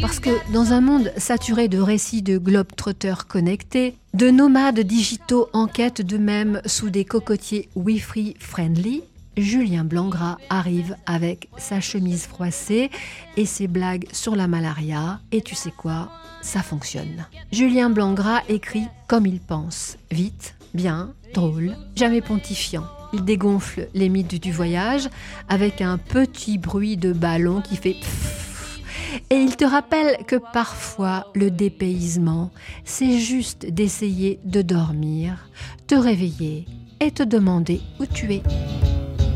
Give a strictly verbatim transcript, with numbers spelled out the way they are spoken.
Parce que dans un monde saturé de récits de globetrotters connectés, de nomades digitaux en quête d'eux-mêmes sous des cocotiers Wi-Fi friendly, Julien Blangras arrive avec sa chemise froissée et ses blagues sur la malaria. Et tu sais quoi ? Ça fonctionne. Julien Blangras écrit comme il pense, vite, bien, drôle, jamais pontifiant. Il dégonfle les mythes du voyage avec un petit bruit de ballon qui fait pfff. Et il te rappelle que parfois le dépaysement, c'est juste d'essayer de dormir, te réveiller et te demander où tu es.